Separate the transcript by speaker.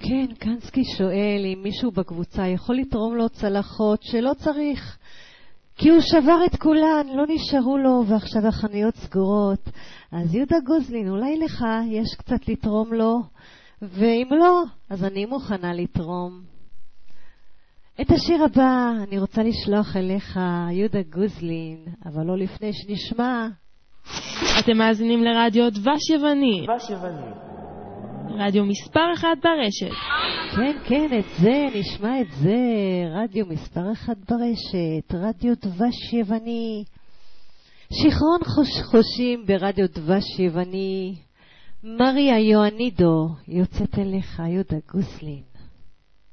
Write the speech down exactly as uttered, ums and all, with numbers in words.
Speaker 1: כן, קנסקי שואל אם מישהו בקבוצה יכול לתרום לו צלחות שלא צריך, כי הוא שבר את כולן, לא נשארו לו ועכשיו החנויות סגורות. אז יהודה גוזלין, אולי לך יש קצת לתרום לו, ואם לא, אז אני מוכנה לתרום. את השיר הבא אני רוצה לשלוח אליך, יהודה גוזלין, אבל לא לפני שנשמע.
Speaker 2: אתם מאזינים לרדיו דבש יווני.
Speaker 3: דבש יווני.
Speaker 2: רדיו מספר אחד ברשת.
Speaker 1: כן, כן, את זה, נשמע את זה. רדיו מספר אחד ברשת, רדיו דבש יווני. שכרון חוש חושים ברדיו דבש יווני. מריה יואנידו יוצאת אליך, יהודה גוזלין.